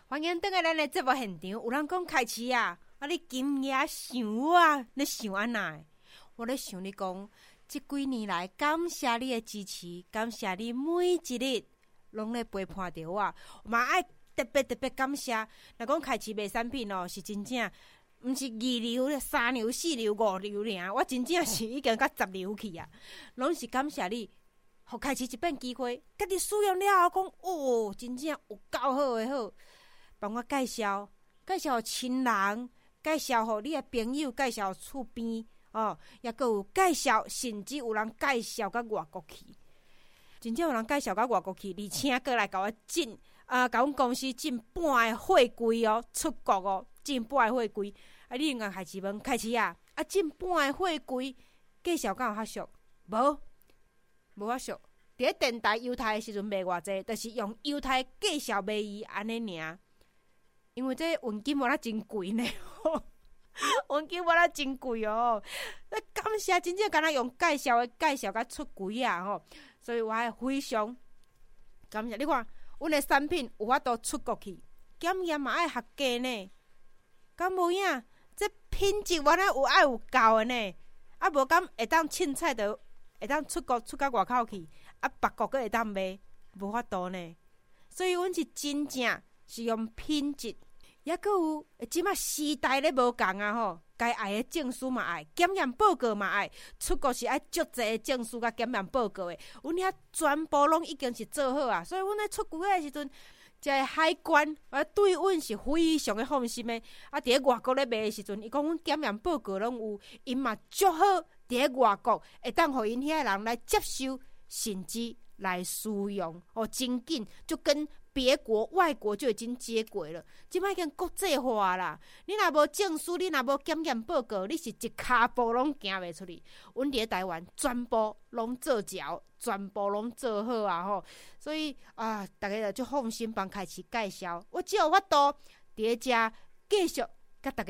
欢迎回来咱的节目现场。有人讲开市啊，你今夜想我，你想安那？我咧想你讲，这几年来感谢你的支持，感谢你每一日拢咧陪伴着我，嘛爱特别感谢。若讲开市卖产品哦，是真正。毋是2流、3流、4流、5流尔，我真正是已经到10流去啊！拢是感谢你，互开始一遍机会，家己使用了后讲哦，真正有够好诶好，帮我介绍互亲人，介绍互你诶朋友，介绍厝边哦，也阁有介绍，甚至有人介绍到外国去，真正有人介绍到外国去，而且阁来甲我进甲阮公司进半个货柜哦，出国哦。进半个货柜，你应该开始问开始啊！进半个货柜，介绍敢有较俗？无较俗。伫咧电台犹太的时阵卖偌济，就是用犹太介绍卖伊安尼尔。因为这运金无啦真贵呢，运金无啦真贵哦。那感谢真正敢若用介绍甲出柜啊吼，所以我还非常感谢。你看，阮的产品有法度出国去，检验嘛爱合格呢。敢无影，这品质原来有爱有够的呢，无敢会当凊彩的会当出国出到外口去，别国阁会当卖，无法度呢。所以阮是真正是用品质，也阁有即马时代咧无共啊吼，该爱的证书嘛爱，检验报告嘛爱，出国是爱足侪的证书甲检验报告的，阮遐全部拢已经是做好啊，所以阮咧出国的时阵。这个海关对阮是非常的放心的。伫咧外国咧卖的时阵，伊讲阮检验报告拢有，因嘛足好。伫咧外国会当互因遐人来接受，甚至来使用，真紧就跟别国外国就已经接轨了。即摆已经国际化啦。你若无证书，你若无检验报告，你是一骹步拢行袂出去。阮伫咧台湾全部拢做牢。全部拢做好啊吼，所以大家就放心帮开始介绍。我只有法度伫咧遮继续甲大家。